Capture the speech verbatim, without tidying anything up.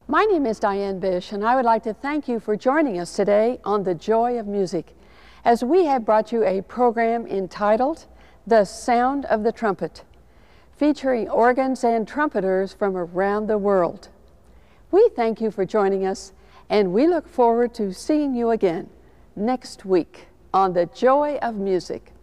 My name is Diane Bish, and I would like to thank you for joining us today on The Joy of Music, as we have brought you a program entitled The Sound of the Trumpet, featuring organs and trumpeters from around the world. We thank you for joining us, and we look forward to seeing you again next week on The Joy of Music.